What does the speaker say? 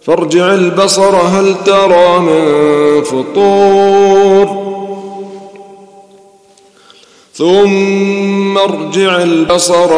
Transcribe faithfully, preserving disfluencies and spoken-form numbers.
فارجع البصر هل ترى من فطور ثم ارجع البصر